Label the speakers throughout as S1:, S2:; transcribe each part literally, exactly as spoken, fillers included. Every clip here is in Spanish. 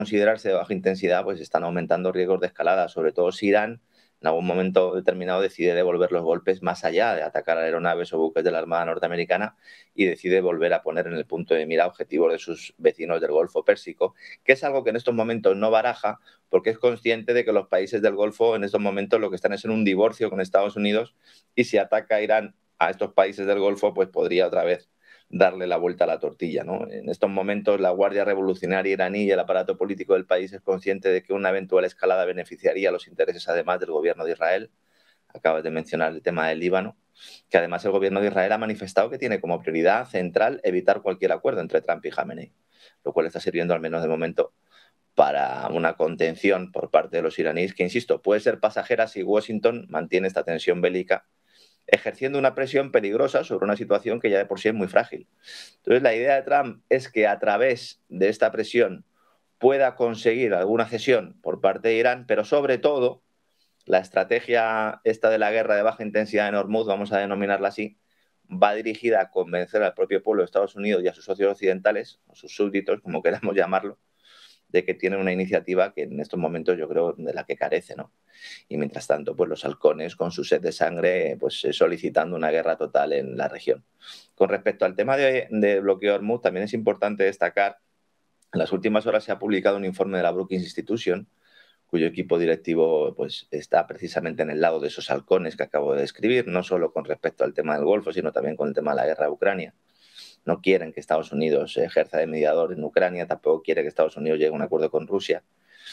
S1: considerarse de baja intensidad, pues están aumentando riesgos de escalada, sobre todo si Irán en algún momento determinado decide devolver los golpes más allá de atacar aeronaves o buques de la Armada norteamericana y decide volver a poner en el punto de mira objetivos de sus vecinos del Golfo Pérsico, que es algo que en estos momentos no baraja porque es consciente de que los países del Golfo en estos momentos lo que están es en un divorcio con Estados Unidos y si ataca Irán a estos países del Golfo, pues podría otra vez darle la vuelta a la tortilla, ¿no? En estos momentos la Guardia Revolucionaria iraní y el aparato político del país es consciente de que una eventual escalada beneficiaría a los intereses además del gobierno de Israel. Acabas de mencionar el tema del Líbano, que además el gobierno de Israel ha manifestado que tiene como prioridad central evitar cualquier acuerdo entre Trump y Jamenei, lo cual está sirviendo al menos de momento para una contención por parte de los iraníes que, insisto, puede ser pasajera si Washington mantiene esta tensión bélica ejerciendo una presión peligrosa sobre una situación que ya de por sí es muy frágil. Entonces, la idea de Trump es que a través de esta presión pueda conseguir alguna cesión por parte de Irán, pero sobre todo la estrategia esta de la guerra de baja intensidad en Hormuz, vamos a denominarla así, va dirigida a convencer al propio pueblo de Estados Unidos y a sus socios occidentales, o sus súbditos, como queramos llamarlo, de que tienen una iniciativa que en estos momentos yo creo de la que carece, ¿no? Y mientras tanto, pues los halcones con su sed de sangre, pues solicitando una guerra total en la región. Con respecto al tema de, de bloqueo Hormuz, también es importante destacar, en las últimas horas se ha publicado un informe de la Brookings Institution, cuyo equipo directivo pues, está precisamente en el lado de esos halcones que acabo de describir, no solo con respecto al tema del Golfo, sino también con el tema de la guerra de Ucrania. No quieren que Estados Unidos ejerza de mediador en Ucrania, tampoco quiere que Estados Unidos llegue a un acuerdo con Rusia.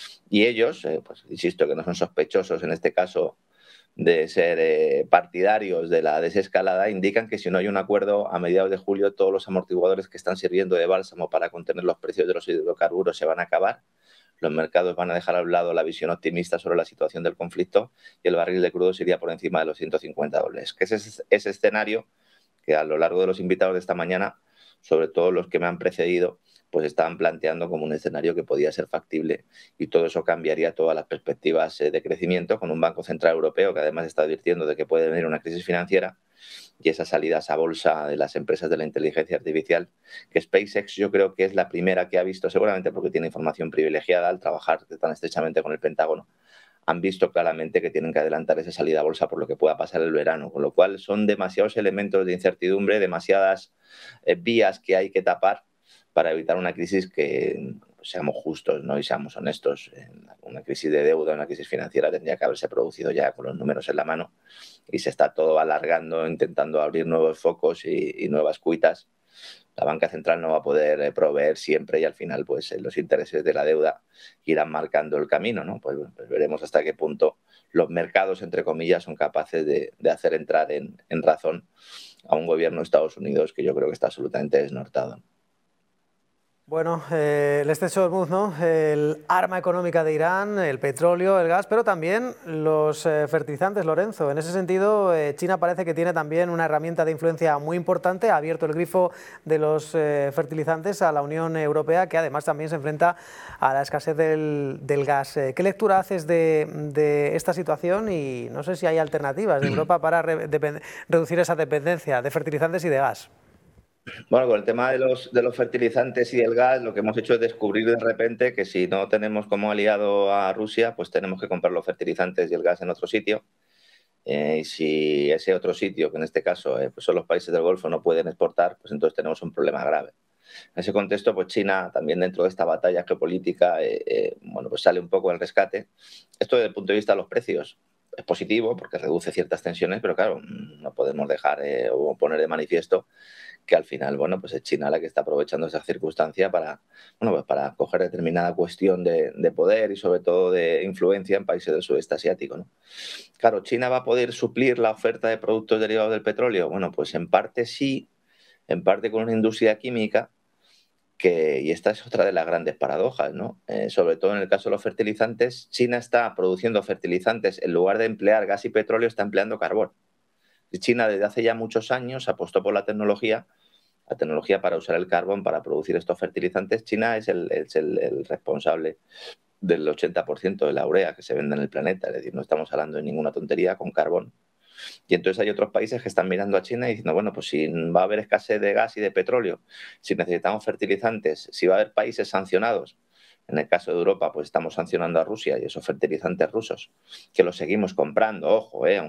S1: Y ellos, eh, pues insisto que no son sospechosos en este caso de ser eh, partidarios de la desescalada, indican que si no hay un acuerdo a mediados de julio, todos los amortiguadores que están sirviendo de bálsamo para contener los precios de los hidrocarburos se van a acabar, los mercados van a dejar a un lado la visión optimista sobre la situación del conflicto y el barril de crudo se iría por encima de los ciento cincuenta dólares. Que ese es ese escenario que a lo largo de los invitados de esta mañana, sobre todo los que me han precedido, pues estaban planteando como un escenario que podía ser factible y todo eso cambiaría todas las perspectivas de crecimiento con un Banco Central Europeo que además está advirtiendo de que puede venir una crisis financiera y esas salidas a bolsa de las empresas de la inteligencia artificial, que SpaceX yo creo que es la primera que ha visto, seguramente porque tiene información privilegiada al trabajar tan estrechamente con el Pentágono, han visto claramente que tienen que adelantar esa salida a bolsa por lo que pueda pasar el verano, con lo cual son demasiados elementos de incertidumbre, demasiadas eh, vías que hay que tapar para evitar una crisis que, pues, seamos justos, ¿no? Y seamos honestos, una crisis de deuda, una crisis financiera tendría que haberse producido ya con los números en la mano y se está todo alargando, intentando abrir nuevos focos y, y nuevas cuitas. La banca central no va a poder eh, proveer siempre y al final pues eh, los intereses de la deuda irán marcando el camino, ¿no? Pues, pues veremos hasta qué punto los mercados, entre comillas, son capaces de, de hacer entrar en, en razón a un gobierno de Estados Unidos que yo creo que está absolutamente desnortado.
S2: Bueno, eh, el estrecho de Hormuz, ¿no? El arma económica de Irán, el petróleo, el gas, pero también los eh, fertilizantes, Lorenzo. En ese sentido, eh, China parece que tiene también una herramienta de influencia muy importante. Ha abierto el grifo de los eh, fertilizantes a la Unión Europea, que además también se enfrenta a la escasez del, del gas. Eh, ¿Qué lectura haces de, de esta situación? Y no sé si hay alternativas de Europa para re, de, reducir esa dependencia de fertilizantes y de gas.
S1: Bueno, con el tema de los, de los fertilizantes y el gas, lo que hemos hecho es descubrir de repente que si no tenemos como aliado a Rusia, pues tenemos que comprar los fertilizantes y el gas en otro sitio. Eh, y si ese otro sitio, que en este caso eh, pues son los países del Golfo, no pueden exportar, pues entonces tenemos un problema grave. En ese contexto, pues China, también dentro de esta batalla geopolítica, eh, eh, bueno, pues sale un poco al rescate. Esto desde el punto de vista de los precios es positivo porque reduce ciertas tensiones, pero claro, no podemos dejar eh, o poner de manifiesto que al final, bueno, pues es China la que está aprovechando esa circunstancia para, bueno, pues para coger determinada cuestión de, de poder y sobre todo de influencia en países del sudeste asiático, ¿no? Claro, ¿China va a poder suplir la oferta de productos derivados del petróleo? Bueno, pues en parte sí, en parte con una industria química que, y esta es otra de las grandes paradojas, ¿no? Eh, sobre todo en el caso de los fertilizantes, China está produciendo fertilizantes, en lugar de emplear gas y petróleo, está empleando carbón. China desde hace ya muchos años apostó por la tecnología, la tecnología para usar el carbón para producir estos fertilizantes. China es el, es el, el responsable del ochenta por ciento de la urea que se vende en el planeta, es decir, no estamos hablando de ninguna tontería con carbón. Y entonces hay otros países que están mirando a China y diciendo, bueno, pues si va a haber escasez de gas y de petróleo, si necesitamos fertilizantes, si va a haber países sancionados En el caso de Europa, pues estamos sancionando a Rusia y esos fertilizantes rusos, que los seguimos comprando, ojo, ¿eh?